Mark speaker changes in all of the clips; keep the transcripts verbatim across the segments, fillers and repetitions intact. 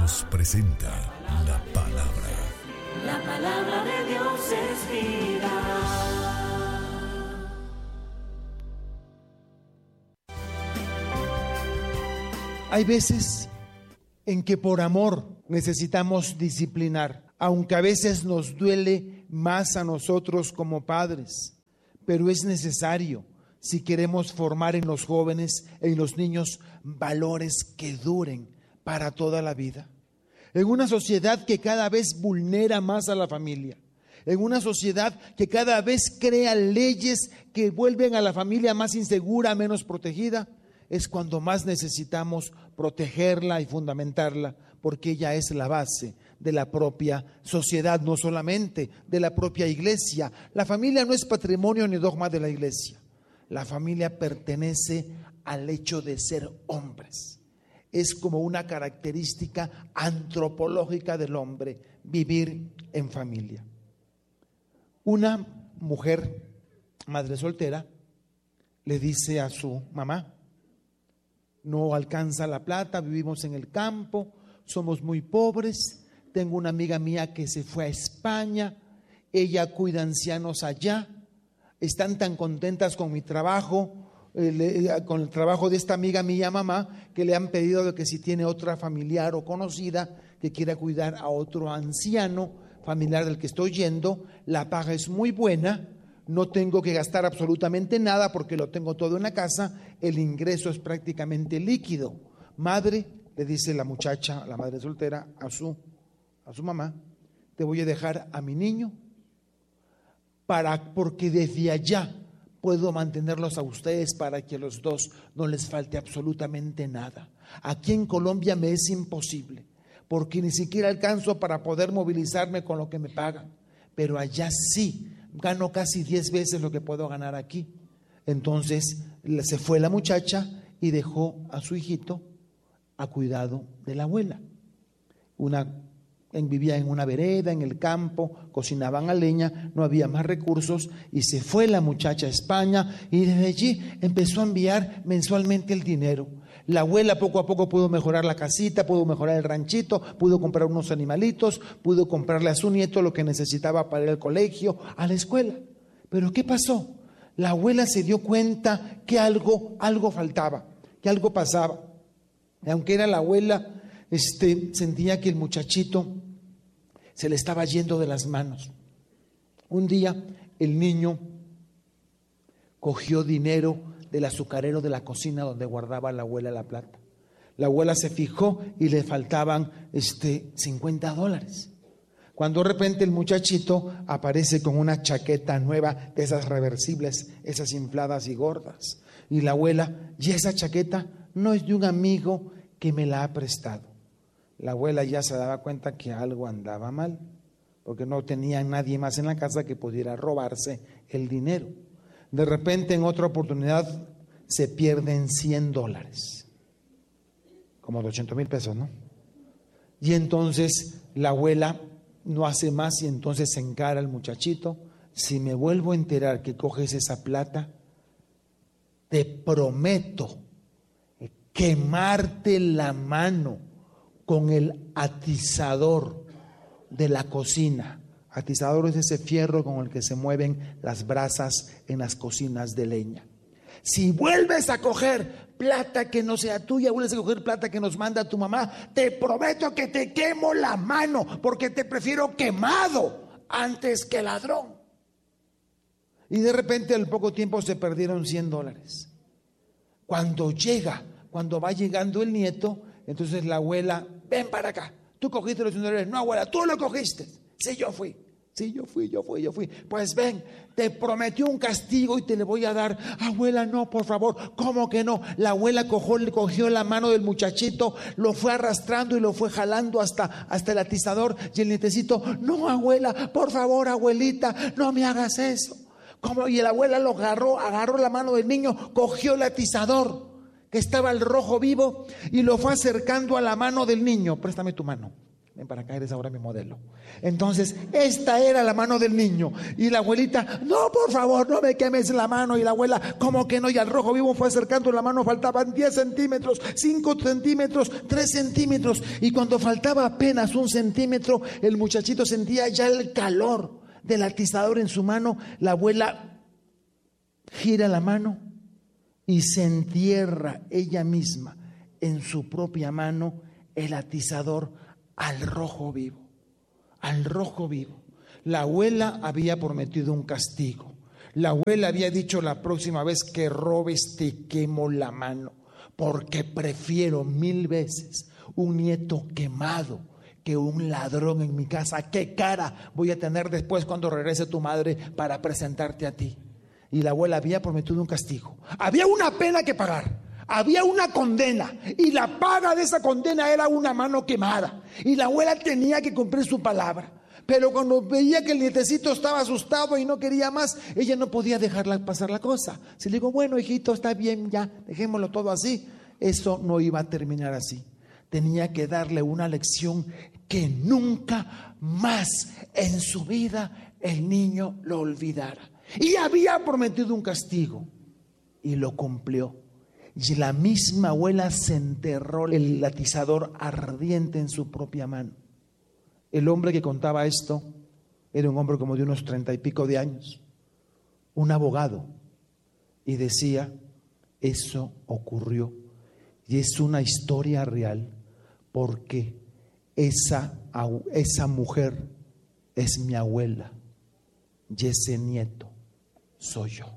Speaker 1: Dios presenta la palabra.
Speaker 2: La palabra de Dios es vida.
Speaker 3: Hay veces en que por amor necesitamos disciplinar, aunque a veces nos duele más a nosotros como padres, pero es necesario si queremos formar en los jóvenes, en los niños, valores que duren para toda la vida. En una sociedad que cada vez vulnera más a la familia, en una sociedad que cada vez crea leyes que vuelven a la familia más insegura, menos protegida, es cuando más necesitamos protegerla y fundamentarla, porque ella es la base de la propia sociedad, no solamente de la propia iglesia. La familia no es patrimonio ni dogma de la iglesia. La familia pertenece al hecho de ser hombres. Es como una característica antropológica del hombre, vivir en familia. Una mujer, madre soltera, le dice a su mamá: no alcanza la plata, vivimos en el campo, somos muy pobres, tengo una amiga mía que se fue a España, ella cuida ancianos allá, están tan contentas con mi trabajo, eh, le, con el trabajo de esta amiga mía mamá, que le han pedido de que si tiene otra familiar o conocida que quiera cuidar a otro anciano familiar del que estoy yendo, la paga es muy buena, no tengo que gastar absolutamente nada porque lo tengo todo en la casa, el ingreso es prácticamente líquido. Madre, le dice la muchacha, la madre soltera, a su, a su mamá: te voy a dejar a mi niño para, porque desde allá puedo mantenerlos a ustedes para que a los dos no les falte absolutamente nada. Aquí en Colombia me es imposible, porque ni siquiera alcanzo para poder movilizarme con lo que me pagan, pero allá sí, gano casi diez veces lo que puedo ganar aquí. Entonces se fue la muchacha y dejó a su hijito a cuidado de la abuela. Una vivía en una vereda, en el campo, cocinaban a leña, no había más recursos, y se fue la muchacha a España y desde allí empezó a enviar mensualmente el dinero. La abuela poco a poco pudo mejorar la casita, pudo mejorar el ranchito, pudo comprar unos animalitos, pudo comprarle a su nieto lo que necesitaba para ir al colegio, a la escuela. Pero ¿qué pasó? La abuela se dio cuenta que algo, algo faltaba, que algo pasaba. Y aunque era la abuela, este, sentía que el muchachito se le estaba yendo de las manos. Un día el niño cogió dinero del azucarero de la cocina donde guardaba la abuela la plata. La abuela se fijó y le faltaban este, cincuenta dólares. Cuando de repente el muchachito aparece con una chaqueta nueva, de esas reversibles, esas infladas y gordas. Y la abuela: ¿y esa chaqueta? No, es de un amigo que me la ha prestado. La abuela ya se daba cuenta que algo andaba mal, porque no tenía nadie más en la casa que pudiera robarse el dinero. De repente, en otra oportunidad, se pierden cien dólares, como doscientos mil pesos, ¿no? Y entonces la abuela no hace más y entonces se encara al muchachito: si me vuelvo a enterar que coges esa plata, te prometo quemarte la mano con el atizador de la cocina. Atizador es ese fierro con el que se mueven las brasas en las cocinas de leña. Si vuelves a coger plata que no sea tuya, vuelves a coger plata que nos manda tu mamá, te prometo que te quemo la mano, porque te prefiero quemado antes que ladrón. Y de repente al poco tiempo se perdieron cien dólares. Cuando llega, cuando va llegando el nieto, entonces la abuela: ven para acá, tú cogiste los cien dólares. No, abuela, tú lo cogiste. Sí, yo fui, sí, yo fui, yo fui, yo fui. Pues ven, te prometió un castigo y te le voy a dar. Abuela, no, por favor. ¿Cómo que no? La abuela cogió, cogió la mano del muchachito, lo fue arrastrando y lo fue jalando hasta, hasta el atizador. Y el nietecito: no, abuela, por favor, abuelita, no me hagas eso. ¿Cómo? Y la abuela lo agarró, agarró la mano del niño, cogió el atizador que estaba al rojo vivo y lo fue acercando a la mano del niño. Préstame tu mano, ven para acá, eres ahora mi modelo. Entonces, esta era la mano del niño. Y la abuelita, no, por favor, no me quemes la mano. Y la abuela, ¿cómo que no? Y al rojo vivo fue acercando la mano, faltaban diez centímetros, cinco centímetros, tres centímetros. Y cuando faltaba apenas un centímetro, el muchachito sentía ya el calor del atizador en su mano. La abuela gira la mano y se entierra ella misma en su propia mano el atizador al rojo vivo, al rojo vivo. La abuela había prometido un castigo. La abuela había dicho: la próxima vez que robes te quemo la mano, porque prefiero mil veces un nieto quemado que un ladrón en mi casa. ¿Qué cara voy a tener después cuando regrese tu madre para presentarte a ti? Y la abuela había prometido un castigo. Había una pena que pagar. Había una condena, y la paga de esa condena era una mano quemada, y la abuela tenía que cumplir su palabra. Pero cuando veía que el nietecito estaba asustado y no quería más, ella no podía dejarla pasar la cosa. Si le digo, bueno, hijito, está bien, ya, dejémoslo todo así, eso no iba a terminar así. Tenía que darle una lección que nunca más en su vida el niño lo olvidara. Y había prometido un castigo y lo cumplió. Y la misma abuela se enterró el atizador ardiente en su propia mano. El hombre que contaba esto era un hombre como de unos treinta y pico de años, un abogado, y decía: eso ocurrió y es una historia real, porque esa, esa mujer es mi abuela y ese nieto soy yo.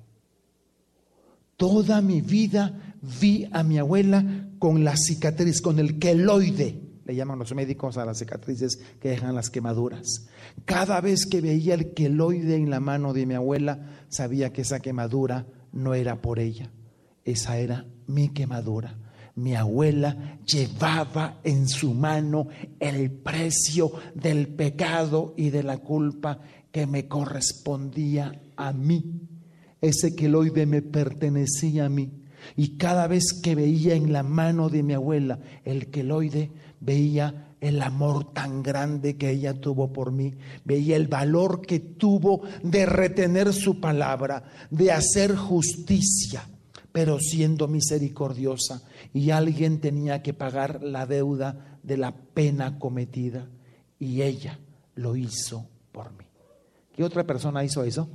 Speaker 3: Toda mi vida vi a mi abuela con la cicatriz, con el queloide, le llaman los médicos a las cicatrices que dejan las quemaduras. Cada vez que veía el queloide en la mano de mi abuela, sabía que esa quemadura no era por ella, esa era mi quemadura. Mi abuela llevaba en su mano el precio del pecado y de la culpa que me correspondía a mí. Ese queloide me pertenecía a mí, y cada vez que veía en la mano de mi abuela el queloide, veía el amor tan grande que ella tuvo por mí, veía el valor que tuvo de retener su palabra, de hacer justicia, pero siendo misericordiosa, y alguien tenía que pagar la deuda de la pena cometida, y ella lo hizo por mí. ¿Qué otra persona hizo eso?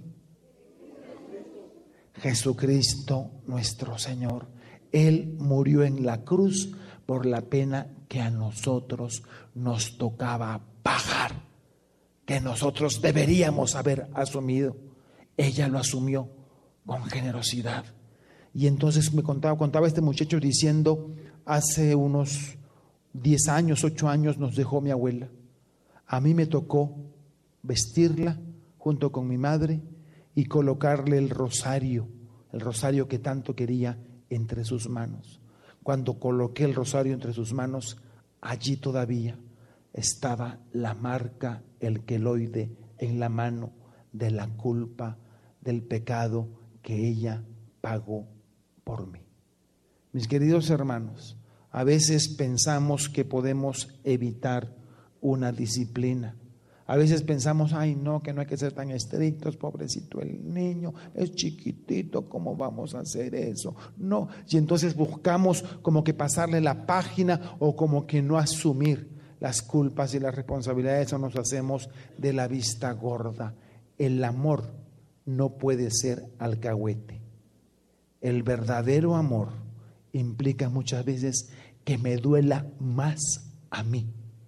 Speaker 3: Jesucristo nuestro Señor. Él murió en la cruz por la pena que a nosotros nos tocaba pagar, que nosotros deberíamos haber asumido. Ella lo asumió con generosidad. Y entonces me contaba, contaba este muchacho diciendo: hace unos diez años, ocho años nos dejó mi abuela. A mí me tocó vestirla junto con mi madre y colocarle el rosario, el rosario que tanto quería, entre sus manos. Cuando coloqué el rosario entre sus manos, allí todavía estaba la marca, el queloide en la mano de la culpa, del pecado que ella pagó por mí. Mis queridos hermanos, a veces pensamos que podemos evitar una disciplina. A veces pensamos, ay no, que no hay que ser tan estrictos, pobrecito el niño, es chiquitito, ¿cómo vamos a hacer eso? No, y entonces buscamos como que pasarle la página o como que no asumir las culpas y las responsabilidades, o nos hacemos de la vista gorda. El amor no puede ser alcahuete. El verdadero amor implica muchas veces que me duela más a mí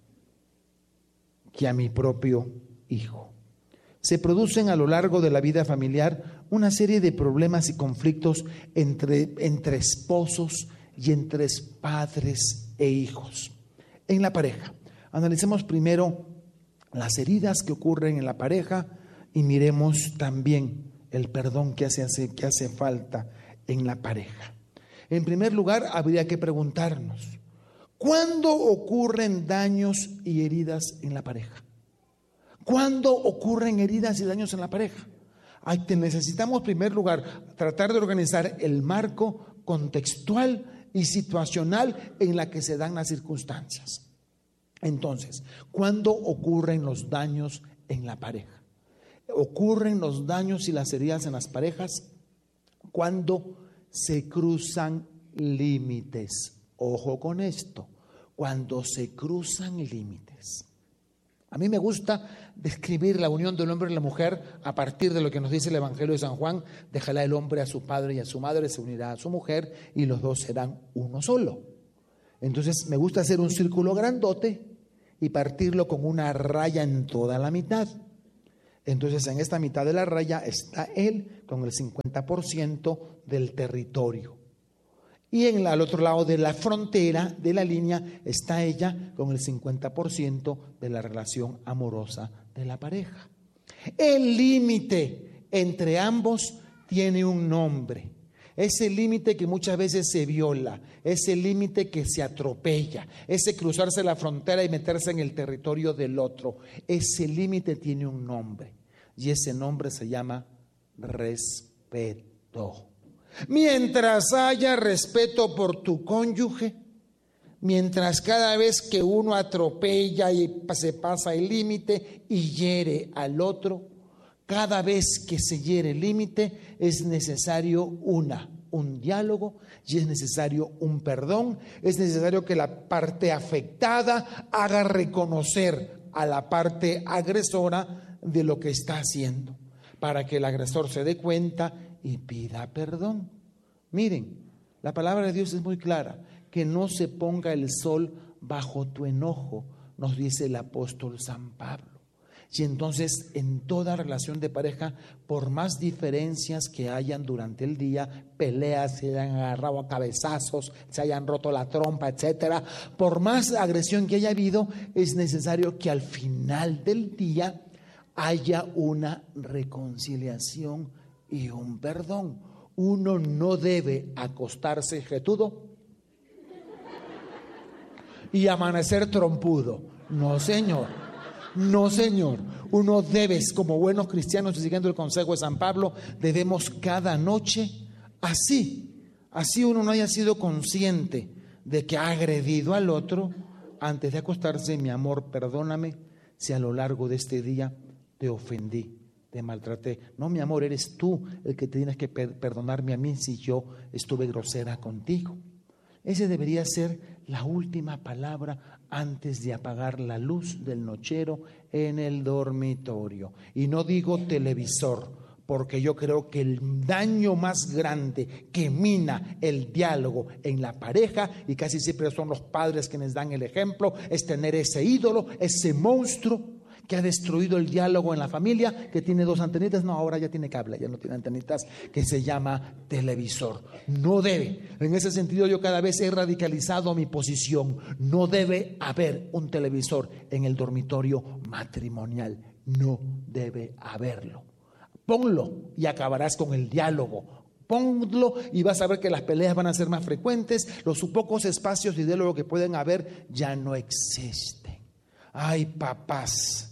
Speaker 3: que a mi propio hijo. Se producen a lo largo de la vida familiar una serie de problemas y conflictos entre, entre esposos y entre padres e hijos. En la pareja, analicemos primero las heridas que ocurren en la pareja y miremos también el perdón que hace, que hace falta en la pareja. En primer lugar, habría que preguntarnos: ¿cuándo ocurren daños y heridas en la pareja? ¿Cuándo ocurren heridas y daños en la pareja? Hay, necesitamos, en primer lugar, tratar de organizar el marco contextual y situacional en la que se dan las circunstancias. Entonces, ¿cuándo ocurren los daños en la pareja? Ocurren los daños y las heridas en las parejas cuando se cruzan límites. Ojo con esto, cuando se cruzan límites. A mí me gusta describir la unión del hombre y la mujer a partir de lo que nos dice el Evangelio de San Juan: dejará el hombre a su padre y a su madre, se unirá a su mujer y los dos serán uno solo. Entonces me gusta hacer un círculo grandote y partirlo con una raya en toda la mitad. Entonces en esta mitad de la raya está él con el cincuenta por ciento del territorio. Y en el, al otro lado de la frontera, de la línea, está ella con el cincuenta por ciento de la relación amorosa de la pareja. El límite entre ambos tiene un nombre. Ese límite que muchas veces se viola, ese límite que se atropella, ese cruzarse la frontera y meterse en el territorio del otro, ese límite tiene un nombre y ese nombre se llama respeto. Mientras haya respeto por tu cónyuge, mientras cada vez que uno atropella y se pasa el límite y hiere al otro, cada vez que se hiere el límite es necesario una, un diálogo y es necesario un perdón. Es necesario que la parte afectada haga reconocer a la parte agresora de lo que está haciendo, para que el agresor se dé cuenta y pida perdón. Miren, la palabra de Dios es muy clara: que no se ponga el sol bajo tu enojo, nos dice el apóstol San Pablo. Y entonces en toda relación de pareja, por más diferencias que hayan durante el día, peleas, se hayan agarrado a cabezazos, se hayan roto la trompa, etcétera, por más agresión que haya habido, es necesario que al final del día haya una reconciliación y un perdón. Uno no debe acostarse jetudo y amanecer trompudo. No, señor. No, señor. Uno debe, como buenos cristianos, y siguiendo el consejo de San Pablo, debemos cada noche, así, así uno no haya sido consciente de que ha agredido al otro, antes de acostarse: mi amor, perdóname si a lo largo de este día te ofendí, te maltraté. No, mi amor, eres tú el que tienes que per- perdonarme a mí si yo estuve grosera contigo. Ese debería ser la última palabra antes de apagar la luz del nochero en el dormitorio. Y no digo televisor, porque yo creo que el daño más grande que mina el diálogo en la pareja, y casi siempre son los padres quienes dan el ejemplo, es tener ese ídolo, ese monstruo que ha destruido el diálogo en la familia, que tiene dos antenitas, no, ahora ya tiene cable, ya no tiene antenitas, que se llama televisor. No debe, en ese sentido yo cada vez he radicalizado mi posición, no debe haber un televisor en el dormitorio matrimonial, no debe haberlo. Ponlo y acabarás con el diálogo. Ponlo y vas a ver que las peleas van a ser más frecuentes, los pocos espacios de diálogo que pueden haber ya no existen. Ay, papás,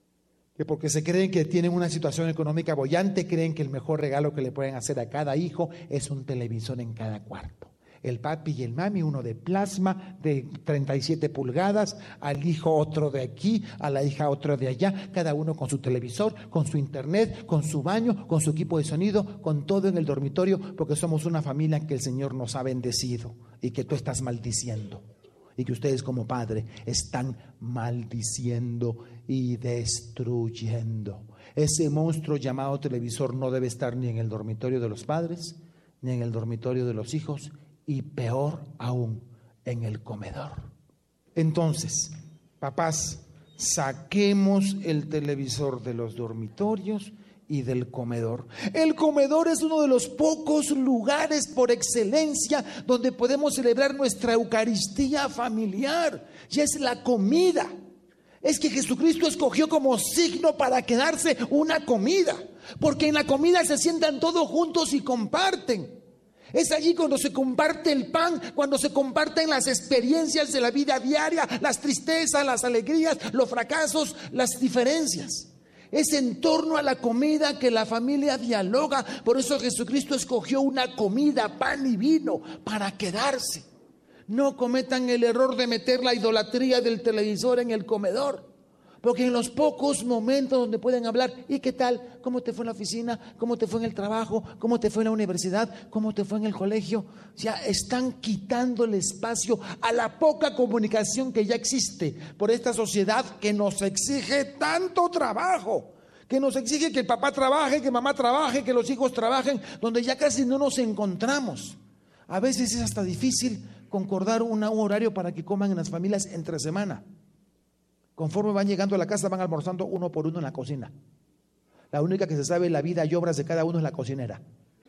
Speaker 3: que porque se creen que tienen una situación económica boyante, creen que el mejor regalo que le pueden hacer a cada hijo es un televisor en cada cuarto. El papi y el mami, uno de plasma de treinta y siete pulgadas, al hijo otro de aquí, a la hija otro de allá, cada uno con su televisor, con su internet, con su baño, con su equipo de sonido, con todo en el dormitorio, porque somos una familia que el Señor nos ha bendecido y que tú estás maldiciendo. Y que ustedes como padre están maldiciendo y destruyendo. Ese monstruo llamado televisor no debe estar ni en el dormitorio de los padres, ni en el dormitorio de los hijos, y peor aún, en el comedor. Entonces, papás, saquemos el televisor de los dormitorios y del comedor. El comedor es uno de los pocos lugares por excelencia donde podemos celebrar nuestra Eucaristía familiar, y es la comida. Es que Jesucristo escogió como signo para quedarse una comida, porque en la comida se sientan todos juntos y comparten. Es allí cuando se comparte el pan, cuando se comparten las experiencias de la vida diaria, las tristezas, las alegrías, los fracasos, las diferencias. Es en torno a la comida que la familia dialoga. Por eso Jesucristo escogió una comida, pan y vino, para quedarse. No cometan el error de meter la idolatría del televisor en el comedor. Porque en los pocos momentos donde pueden hablar, ¿y qué tal? ¿Cómo te fue en la oficina? ¿Cómo te fue en el trabajo? ¿Cómo te fue en la universidad? ¿Cómo te fue en el colegio? Ya están quitando el espacio a la poca comunicación que ya existe por esta sociedad que nos exige tanto trabajo, que nos exige que el papá trabaje, que mamá trabaje, que los hijos trabajen, donde ya casi no nos encontramos. A veces es hasta difícil concordar un horario para que coman en las familias entre semana. Conforme van llegando a la casa, van almorzando uno por uno en la cocina. La única que se sabe la vida y obras de cada uno es la cocinera.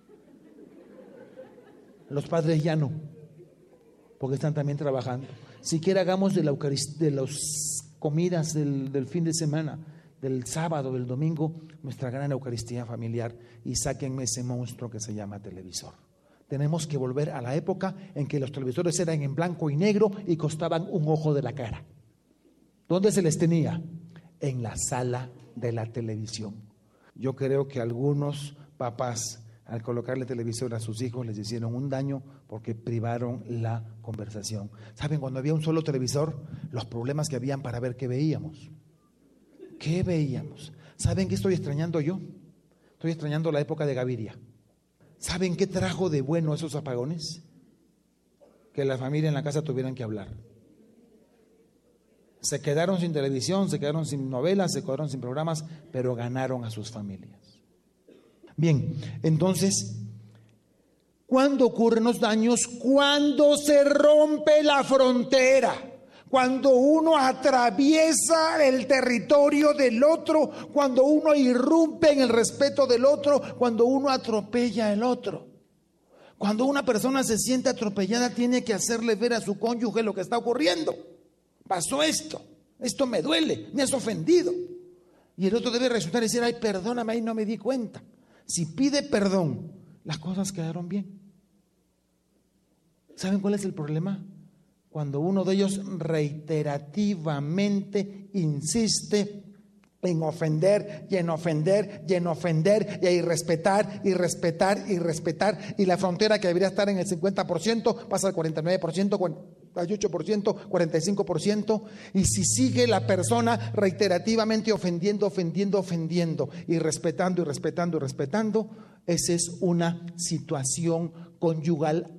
Speaker 3: Los padres ya no, porque están también trabajando. Siquiera hagamos de la Eucarist- de las comidas del, del fin de semana, del sábado, del domingo, nuestra gran Eucaristía familiar, y sáquenme ese monstruo que se llama televisor. Tenemos que volver a la época en que los televisores eran en blanco y negro y costaban un ojo de la cara. ¿Dónde se les tenía? En la sala de la televisión. Yo creo que algunos papás, al colocarle televisor a sus hijos, les hicieron un daño porque privaron la conversación. ¿Saben? Cuando había un solo televisor, los problemas que habían para ver qué veíamos. ¿Qué veíamos? ¿Saben qué estoy extrañando yo? Estoy extrañando la época de Gaviria. ¿Saben qué trajo de bueno esos apagones? Que la familia en la casa tuvieran que hablar. Se quedaron sin televisión, se quedaron sin novelas, se quedaron sin programas, pero ganaron a sus familias. Bien, entonces, ¿cuándo ocurren los daños? Cuando se rompe la frontera, cuando uno atraviesa el territorio del otro, cuando uno irrumpe en el respeto del otro, cuando uno atropella al otro. Cuando una persona se siente atropellada, tiene que hacerle ver a su cónyuge lo que está ocurriendo. Pasó esto, esto me duele, me has ofendido. Y el otro debe reaccionar y decir, ay, perdóname, ahí no me di cuenta. Si pide perdón, las cosas quedaron bien. ¿Saben cuál es el problema? Cuando uno de ellos reiterativamente insiste en ofender y en ofender y en ofender y a irrespetar y respetar y respetar, y la frontera que debería estar en el cincuenta por ciento pasa al cuarenta y nueve por ciento, cuarenta y ocho por ciento, cuarenta y cinco por ciento, y si sigue la persona reiterativamente ofendiendo, ofendiendo, ofendiendo y respetando y respetando y respetando, esa es una situación conyugal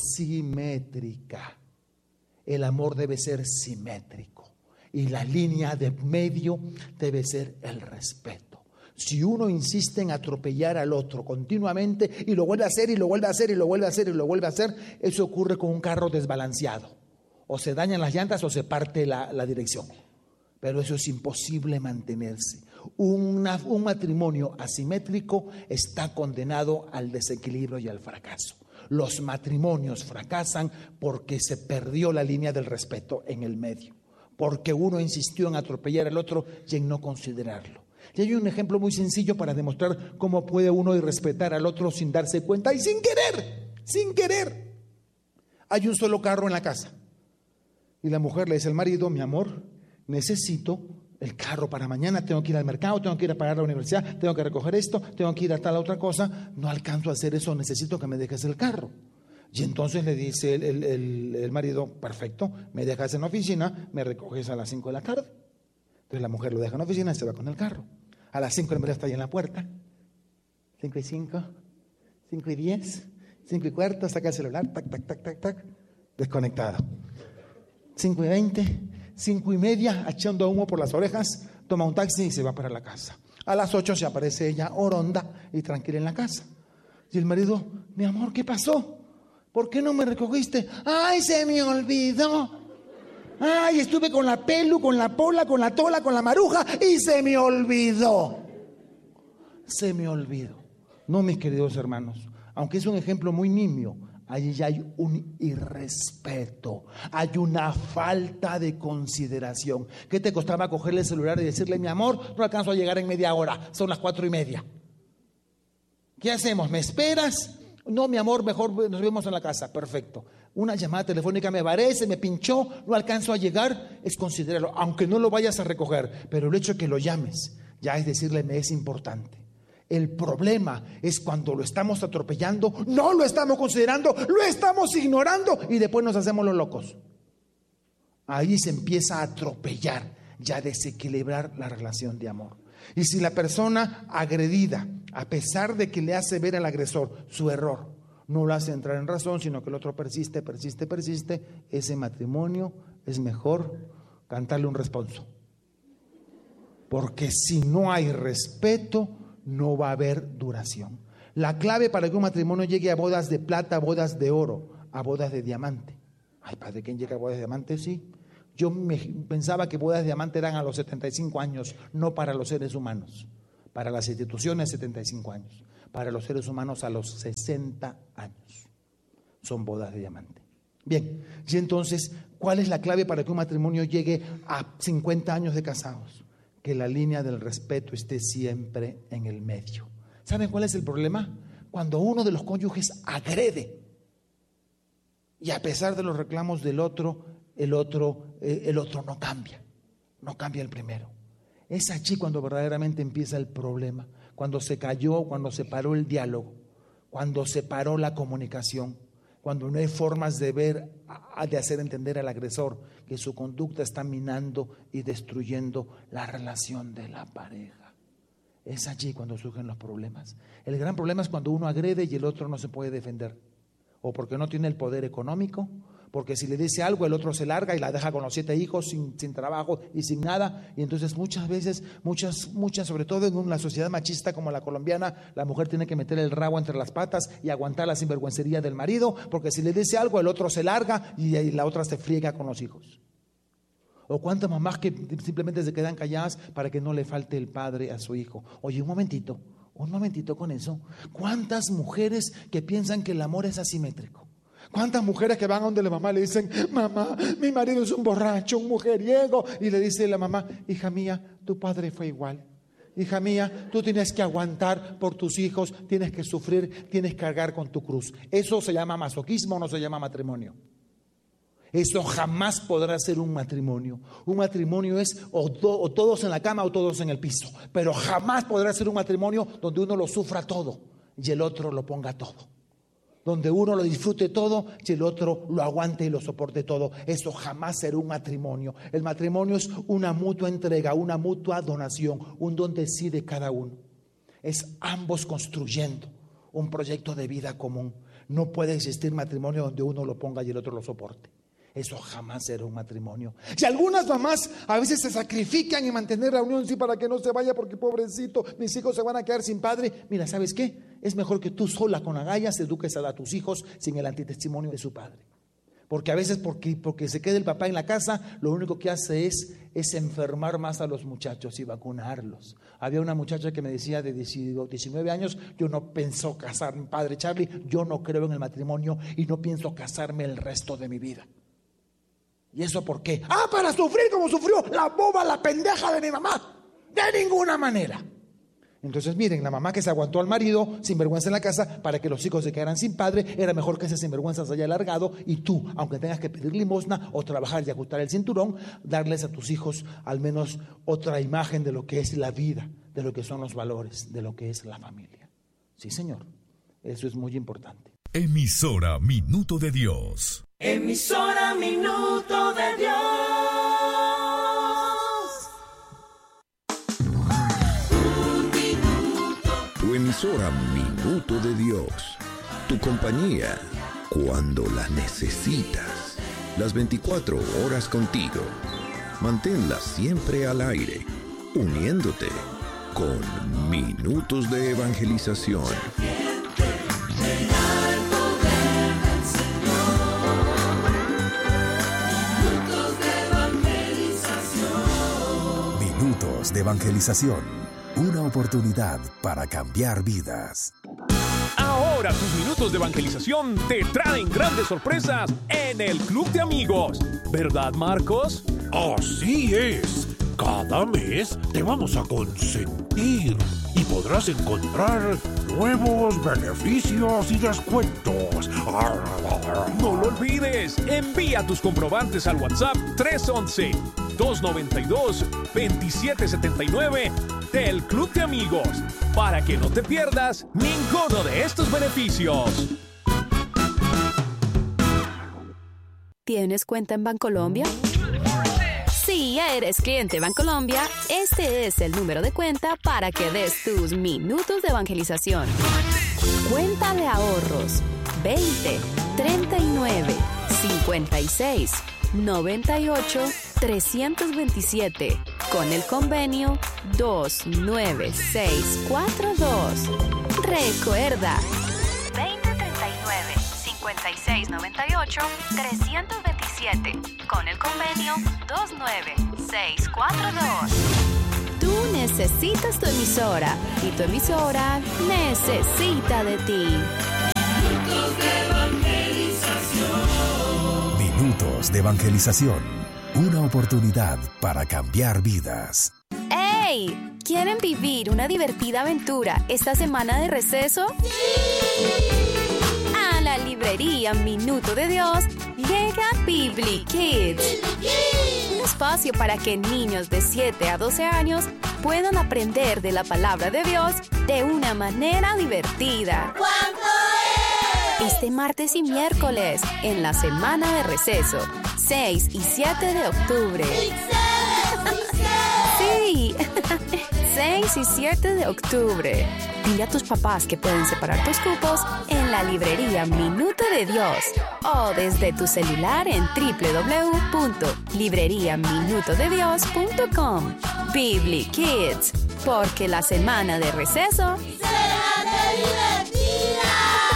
Speaker 3: asimétrica. El amor debe ser simétrico. Y la línea de medio debe ser el respeto. Si uno insiste en atropellar al otro continuamente y lo vuelve a hacer y lo vuelve a hacer y lo vuelve a hacer y lo vuelve a hacer, eso ocurre con un carro desbalanceado. O se dañan las llantas o se parte la, la dirección. Pero eso es imposible mantenerse. Una, un matrimonio asimétrico está condenado al desequilibrio y al fracaso. Los matrimonios fracasan porque se perdió la línea del respeto en el medio. Porque uno insistió en atropellar al otro y en no considerarlo. Y hay un ejemplo muy sencillo para demostrar cómo puede uno irrespetar al otro sin darse cuenta y sin querer, sin querer. Hay un solo carro en la casa y la mujer le dice al marido, mi amor, necesito el carro para mañana, tengo que ir al mercado, tengo que ir a pagar la universidad, tengo que recoger esto, tengo que ir a tal otra cosa, no alcanzo a hacer eso, necesito que me dejes el carro. Y entonces le dice el, el, el, el marido, perfecto, me dejas en la oficina, me recoges a las cinco de la tarde. Entonces la mujer lo deja en la oficina y se va con el carro. A las cinco el marido está ahí en la puerta. cinco y cinco, cinco y diez, cinco y cuarto, saca el celular, tac, tac, tac, tac, tac, desconectado. cinco y veinte, cinco y media, echando humo por las orejas, toma un taxi y se va para la casa. A las ocho se aparece ella oronda y tranquila en la casa. Y el marido, mi amor, ¿qué pasó? ¿Por qué no me recogiste? ¡Ay, se me olvidó! ¡Ay, estuve con la pelu, con la pola, con la tola, con la maruja y se me olvidó! Se me olvidó. No, mis queridos hermanos, aunque es un ejemplo muy nimio, allí ya hay un irrespeto, hay una falta de consideración. ¿Qué te costaba cogerle el celular y decirle, mi amor, no alcanzo a llegar en media hora, son las cuatro y media? ¿Qué hacemos? ¿Me esperas? No, mi amor, mejor nos vemos en la casa. Perfecto. Una llamada telefónica me parece, me pinchó, no alcanzo a llegar, es considerarlo, aunque no lo vayas a recoger, pero el hecho de que lo llames ya es decirle, me es importante. El problema es cuando lo estamos atropellando, no lo estamos considerando, lo estamos ignorando y después nos hacemos los locos. Ahí se empieza a atropellar, ya a desequilibrar la relación de amor. Y si la persona agredida, a pesar de que le hace ver al agresor su error, no lo hace entrar en razón, sino que el otro persiste, persiste, persiste, ese matrimonio es mejor cantarle un responso. Porque si no hay respeto, no va a haber duración. La clave para que un matrimonio llegue a bodas de plata, a bodas de oro, a bodas de diamante. Ay, padre, ¿quién llega a bodas de diamante? Sí. Yo me, pensaba que bodas de diamante eran a los setenta y cinco años, no para los seres humanos. Para las instituciones, setenta y cinco años. Para los seres humanos, a los sesenta años. Son bodas de diamante. Bien, y entonces, ¿cuál es la clave para que un matrimonio llegue a cincuenta años de casados? Que la línea del respeto esté siempre en el medio. ¿Saben cuál es el problema? Cuando uno de los cónyuges agrede y a pesar de los reclamos del otro, el otro, eh, el otro no cambia, no cambia el primero. Es allí cuando verdaderamente empieza el problema, cuando se cayó, cuando se paró el diálogo, cuando se paró la comunicación, cuando no hay formas de ver, de hacer entender al agresor que su conducta está minando y destruyendo la relación de la pareja. Es allí cuando surgen los problemas. El gran problema es cuando uno agrede y el otro no se puede defender, o porque no tiene el poder económico, porque si le dice algo el otro se larga y la deja con los siete hijos sin, sin trabajo y sin nada. Y entonces muchas veces, muchas, muchas, sobre todo en una sociedad machista como la colombiana, la mujer tiene que meter el rabo entre las patas y aguantar la sinvergüencería del marido, porque si le dice algo el otro se larga y, y la otra se friega con los hijos. O cuántas mamás que simplemente se quedan calladas para que no le falte el padre a su hijo. Oye, un momentito, un momentito con eso. ¿Cuántas mujeres que piensan que el amor es asimétrico? ¿Cuántas mujeres que van a donde la mamá le dicen, mamá, mi marido es un borracho, un mujeriego? Y le dice la mamá, hija mía, tu padre fue igual. Hija mía, tú tienes que aguantar por tus hijos, tienes que sufrir, tienes que cargar con tu cruz. ¿Eso se llama masoquismo o no se llama matrimonio? Eso jamás podrá ser un matrimonio. Un matrimonio es o, to, o todos en la cama o todos en el piso. Pero jamás podrá ser un matrimonio donde uno lo sufra todo y el otro lo ponga todo. Donde uno lo disfrute todo y el otro lo aguante y lo soporte todo. Eso jamás será un matrimonio. El matrimonio es una mutua entrega, una mutua donación, un don de sí de cada uno. Es ambos construyendo un proyecto de vida común. No puede existir matrimonio donde uno lo ponga y el otro lo soporte. Eso jamás será un matrimonio. Si algunas mamás a veces se sacrifican en mantener la unión, sí, para que no se vaya, porque pobrecito, mis hijos se van a quedar sin padre. Mira, ¿sabes qué? Es mejor que tú sola con agallas eduques a tus hijos sin el antitestimonio de su padre. Porque a veces porque, porque se queda el papá en la casa, lo único que hace es, es enfermar más a los muchachos y vacunarlos. Había una muchacha que me decía de diecinueve años, yo no pienso casarme, padre Charlie, yo no creo en el matrimonio y no pienso casarme el resto de mi vida. ¿Y eso por qué? Ah, para sufrir como sufrió la boba, la pendeja de mi mamá. De ninguna manera. Entonces miren, la mamá que se aguantó al marido sin vergüenza en la casa para que los hijos se quedaran sin padre, era mejor que ese sinvergüenza se haya alargado y tú, aunque tengas que pedir limosna o trabajar y ajustar el cinturón, darles a tus hijos al menos otra imagen de lo que es la vida, de lo que son los valores, de lo que es la familia. Sí, señor, eso es muy importante.
Speaker 1: Emisora Minuto de Dios.
Speaker 2: Emisora Minuto de Dios. Un minuto.
Speaker 4: Tu emisora Minuto de Dios. Tu compañía cuando la necesitas. Las veinticuatro horas contigo. Manténla siempre al aire, uniéndote con Minutos de Evangelización.
Speaker 1: Minutos de Evangelización. Una oportunidad para cambiar vidas.
Speaker 5: Ahora tus minutos de evangelización te traen grandes sorpresas en el Club de Amigos. ¿Verdad, Marcos?
Speaker 6: Así es. Cada mes te vamos a consentir y podrás encontrar nuevos beneficios y descuentos.
Speaker 5: No lo olvides. Envía tus comprobantes al WhatsApp tres once, dos nueve dos, dos siete siete nueve del Club de Amigos, para que no te pierdas ninguno de estos beneficios.
Speaker 7: ¿Tienes cuenta en Bancolombia? Si ya eres cliente Bancolombia, este es el número de cuenta para que des tus minutos de evangelización. Cuenta de ahorros veinte, treinta y nueve, cincuenta y seis, noventa y ocho, trescientos veintisiete con el convenio dos nueve seis cuatro dos. Recuerda, veinte, treinta y nueve, cincuenta y seis, noventa y ocho, trescientos veintisiete con el convenio dos nueve seis cuatro dos. Tú necesitas tu emisora y tu emisora necesita de ti.
Speaker 1: Minutos de evangelización. Minutos de evangelización. Una oportunidad para cambiar vidas.
Speaker 7: ¡Hey! ¿Quieren vivir una divertida aventura esta semana de receso? ¡Sí! A la librería Minuto de Dios llega Bibli Kids. Un espacio para que niños de siete a doce años puedan aprender de la palabra de Dios de una manera divertida.
Speaker 2: ¿Cuánto es?
Speaker 7: Este martes y miércoles, en la semana de receso, seis y siete de octubre. Sí, seis y siete de octubre. Dile a tus papás que pueden separar tus cupos en la librería Minuto de Dios o desde tu celular en doble u doble u doble u punto librería minuto de dios punto com. Bibli Kids, porque la semana de receso
Speaker 2: será divertida.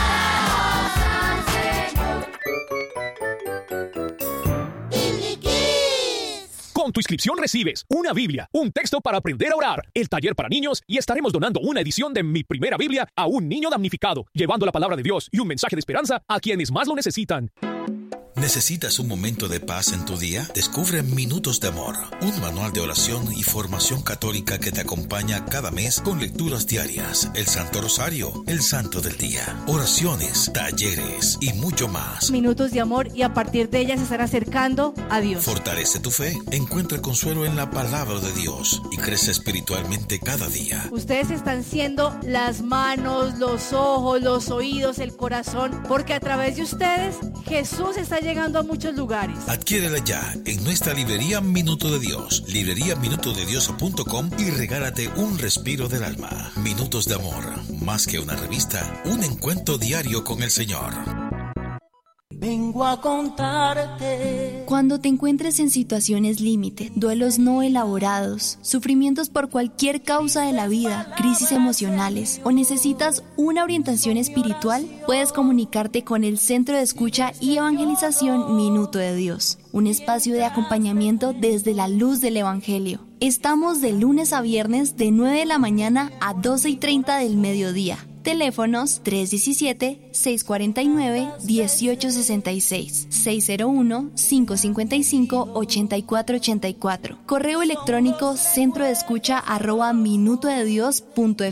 Speaker 2: Bibli Kids.
Speaker 5: Con tu inscripción recibes una Biblia, un texto para aprender a orar, el taller para niños y estaremos donando una edición de Mi Primera Biblia a un niño damnificado, llevando la palabra de Dios y un mensaje de esperanza a quienes más lo necesitan.
Speaker 8: ¿Necesitas un momento de paz en tu día? Descubre Minutos de Amor, un manual de oración y formación católica que te acompaña cada mes con lecturas diarias, el Santo Rosario, el Santo del Día, oraciones, talleres y mucho más.
Speaker 9: Minutos de amor, y a partir de ellas se estará acercando a Dios.
Speaker 8: Fortalece tu fe, encuentra consuelo en la palabra de Dios y crece espiritualmente cada día.
Speaker 9: Ustedes están siendo las manos, los ojos, los oídos, el corazón, porque a través de ustedes Jesús está llegando a muchos lugares.
Speaker 8: Adquiérela ya en nuestra librería Minuto de Dios, librería minuto de dios punto com, y regálate un respiro del alma. Minutos de Amor, más que una revista, un encuentro diario con el Señor.
Speaker 2: Vengo a contarte.
Speaker 10: Cuando te encuentres en situaciones límite, duelos no elaborados, sufrimientos por cualquier causa de la vida, crisis emocionales o necesitas una orientación espiritual, puedes comunicarte con el Centro de Escucha y Evangelización Minuto de Dios, un espacio de acompañamiento desde la luz del Evangelio. Estamos de lunes a viernes de nueve de la mañana a doce y treinta del mediodía. Teléfonos tres uno siete, seis cuatro nueve, uno ocho seis seis, seis cero uno, cinco cinco cinco, ocho cuatro ocho cuatro. Correo electrónico centro de escucha arroba minuto de dios punto